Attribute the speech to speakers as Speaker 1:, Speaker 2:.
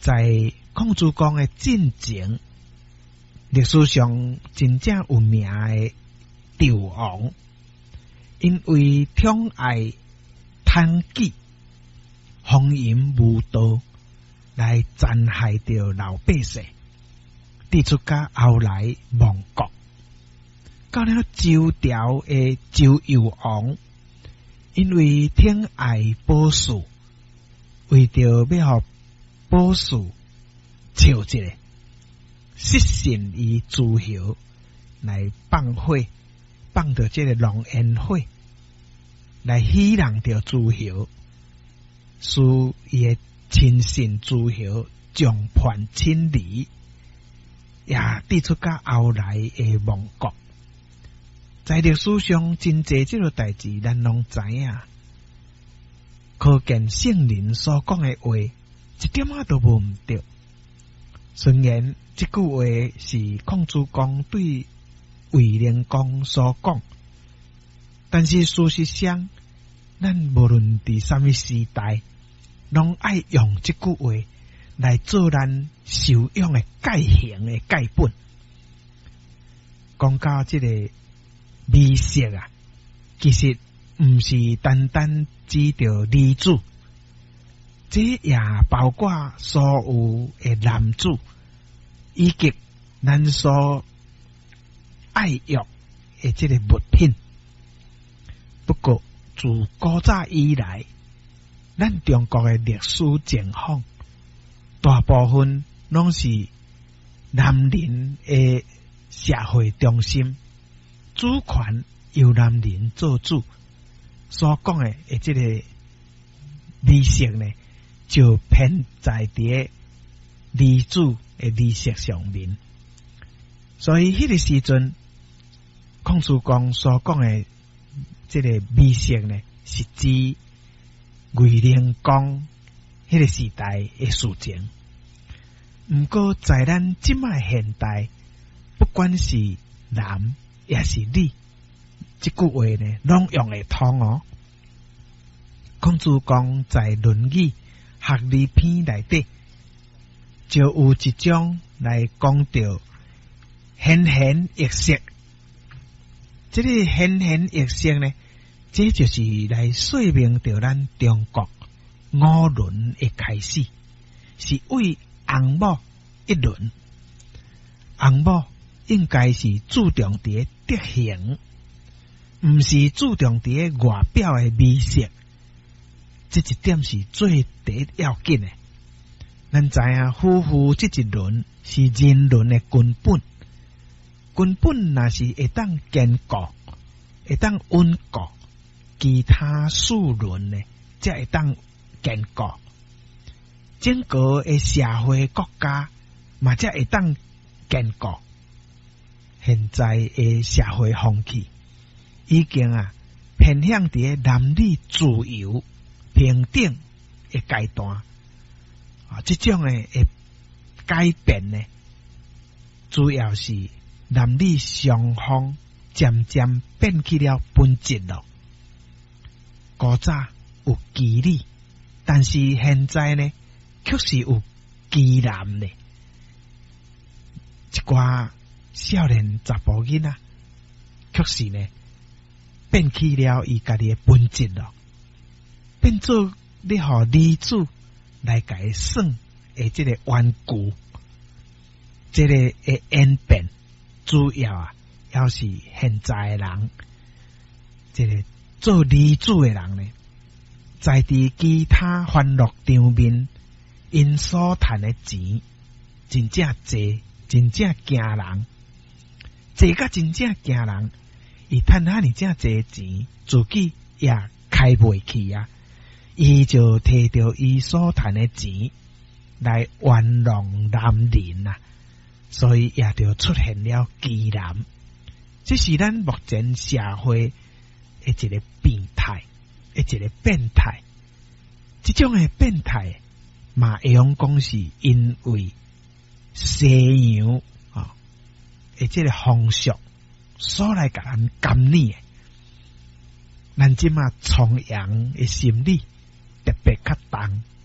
Speaker 1: 在孔子讲的进前，历史上真正有名的纣王，因为宠爱贪己、荒淫无道，来残害着老百姓，提出甲后来亡国。到了周朝的周幽王，因为疼爱褒姒，为着要互褒姒笑一个，失信于诸侯，来放火，放到这个龙焰火，来戏弄着诸侯，使伊的亲信诸侯众叛亲离，也提出甲后来的亡国。在历史上真济这个代志，咱拢知影，可见圣人所讲的话，一点仔都无毋对。虽然这句话是孔子讲对卫灵公所讲，但是事实上，咱无论伫什么时代，拢爱用这句话来做咱受用的戒行的戒本。讲到这个礼乐啊，其实毋是单单指着女子，这也包括所有的男子，以及咱所爱用的这个物品。不过自古早以来，咱中国的历史情况，大部分拢是男人的社会中心，主权由男人做主，所讲的这个礼乐呢，就偏在伫女子的礼乐上面。所以迄个时阵，孔子讲所讲的这个礼乐呢，是指卫灵公迄个时代的事情。毋过在咱即卖现代，不管是男也是女，这句话呢，拢用会通哦。孔子讲在《论语·学而篇》内底，就有一章来讲到贤贤易色。这个贤贤易色呢，这就是来说明着咱中国五伦的开始，是为翁某一伦。翁某应该是注重伫德行，毋是注重伫外表的美色。这一点是最第一要紧的。咱知影夫妇这一伦是人伦的根本，根本若是会当坚固，会当稳固，其他四伦呢，才会当坚固。整个的社会国家嘛，才会当坚固。现在的社会风气已经偏向伫男女自由平等的阶段这种的改变呢，主要是男女双方渐渐变去了本质咯。古早有妓女，但是现在呢，却是有妓男呢。一寡少年查甫囡仔，却是呢变去了伊家己的本质咯，变做你互女子来甲伊算的这个顽固，这个的演变主要要是现在的人，这个做女子的人呢，在伫其他欢乐场面，因所赚的钱真正济，真正惊人。这个真正惊人，伊赚遐尼正济钱，自己也开袂起伊就摕着伊所赚的钱来玩弄男人所以也就出现了妓男。这是咱目前社会的一个变态，一个变态。这种的变态嘛，会用讲是因为西洋这个风俗所来甲咱感染的。咱即马崇洋的心理特别较重，